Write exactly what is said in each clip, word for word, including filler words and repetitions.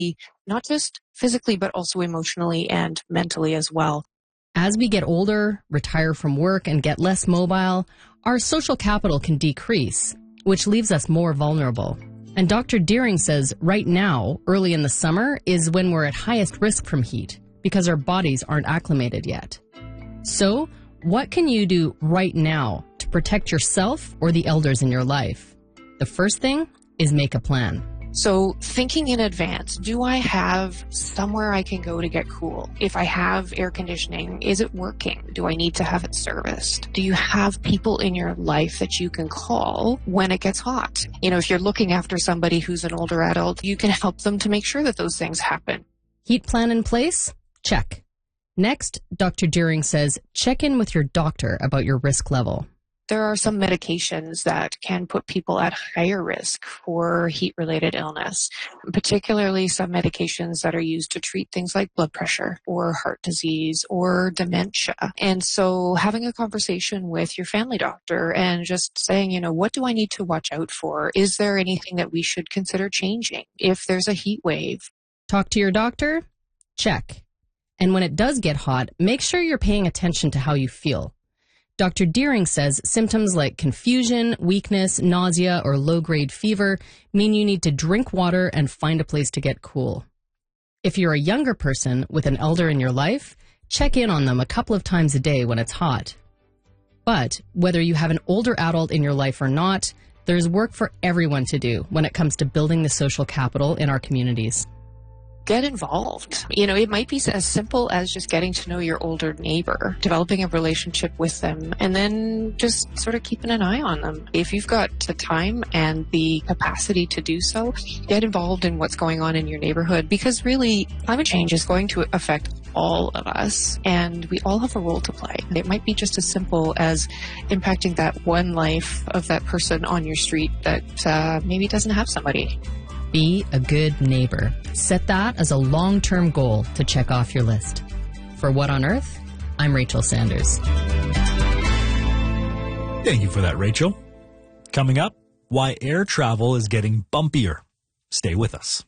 not just physically, but also emotionally and mentally as well. As we get older, retire from work, and get less mobile, our social capital can decrease, which leaves us more vulnerable. And Doctor Deering says right now, early in the summer, is when we're at highest risk from heat because our bodies aren't acclimated yet. So, what can you do right now to protect yourself or the elders in your life? The first thing is make a plan. So thinking in advance, do I have somewhere I can go to get cool? If I have air conditioning, is it working? Do I need to have it serviced? Do you have people in your life that you can call when it gets hot? You know, if you're looking after somebody who's an older adult, you can help them to make sure that those things happen. Heat plan in place? Check. Next, Doctor Deering says, check in with your doctor about your risk level. There are some medications that can put people at higher risk for heat-related illness, particularly some medications that are used to treat things like blood pressure or heart disease or dementia. And so having a conversation with your family doctor and just saying, you know, what do I need to watch out for? Is there anything that we should consider changing if there's a heat wave? Talk to your doctor? Check. And when it does get hot, make sure you're paying attention to how you feel. Doctor Deering says symptoms like confusion, weakness, nausea, or low-grade fever mean you need to drink water and find a place to get cool. If you're a younger person with an elder in your life, check in on them a couple of times a day when it's hot. But whether you have an older adult in your life or not, there's work for everyone to do when it comes to building the social capital in our communities. Get involved. You know, it might be as simple as just getting to know your older neighbor, developing a relationship with them, and then just sort of keeping an eye on them. If you've got the time and the capacity to do so, get involved in what's going on in your neighborhood, because really, climate change is going to affect all of us, and we all have a role to play. It might be just as simple as impacting that one life of that person on your street that uh, maybe doesn't have somebody. Be a good neighbor. Set that as a long-term goal to check off your list. For What on Earth, I'm Rachel Sanders. Thank you for that, Rachel. Coming up, why air travel is getting bumpier. Stay with us.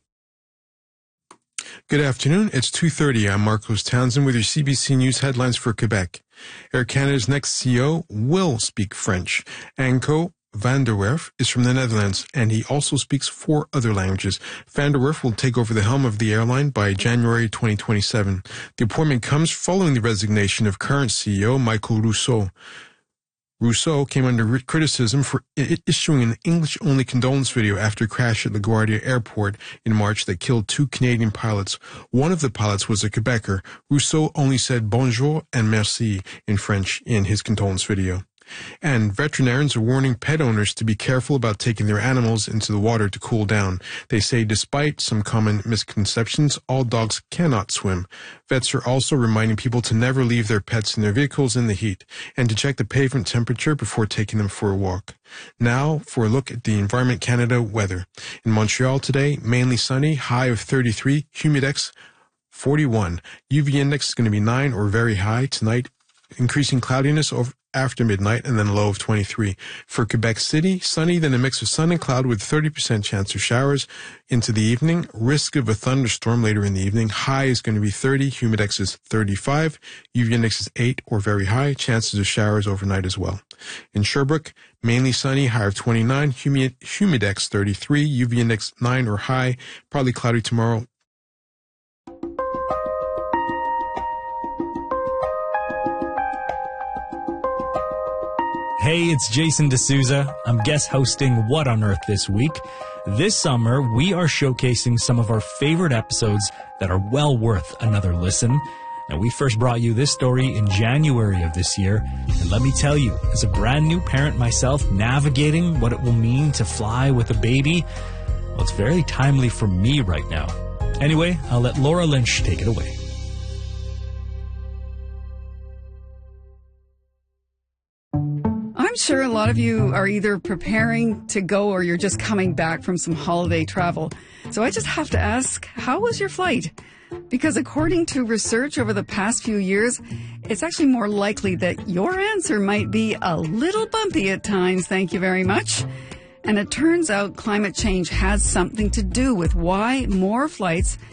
Good afternoon. It's two thirty. I'm Marcos Townsend with your C B C News headlines for Quebec. Air Canada's next C E O will speak French. Anko Van der Werf is from the Netherlands, and he also speaks four other languages. Van der Werf will take over the helm of the airline by January twenty twenty-seven. The appointment comes following the resignation of current C E O Michael Rousseau. Rousseau came under criticism for issuing an English-only condolence video after a crash at LaGuardia Airport in March that killed two Canadian pilots. One of the pilots was a Quebecer. Rousseau only said bonjour and merci in French in his condolence video. And veterinarians are warning pet owners to be careful about taking their animals into the water to cool down. They say despite some common misconceptions, all dogs cannot swim. Vets are also reminding people to never leave their pets in their vehicles in the heat and to check the pavement temperature before taking them for a walk. Now for a look at the Environment Canada weather. In Montreal today, mainly sunny, high of thirty-three, humidex forty-one. U V index is going to be nine or very high tonight, increasing cloudiness over after midnight, and then a low of twenty-three. For Quebec City, sunny, then a mix of sun and cloud with thirty percent chance of showers into the evening. Risk of a thunderstorm later in the evening. High is going to be thirty. Humidex is thirty-five. U V index is eight or very high. Chances of showers overnight as well. In Sherbrooke, mainly sunny, high of twenty-nine. Humid, humidex thirty-three. U V index nine or high. Probably cloudy tomorrow. Hey, it's Jason D'Souza. I'm guest hosting What on Earth this week. This summer, we are showcasing some of our favorite episodes that are well worth another listen. And we first brought you this story in January of this year. And let me tell you, as a brand new parent myself, navigating what it will mean to fly with a baby, well, it's very timely for me right now. Anyway, I'll let Laura Lynch take it away. I'm sure a lot of you are either preparing to go or you're just coming back from some holiday travel. So I just have to ask, how was your flight? Because according to research over the past few years, it's actually more likely that your answer might be a little bumpy at times. Thank you very much. And it turns out climate change has something to do with why more flights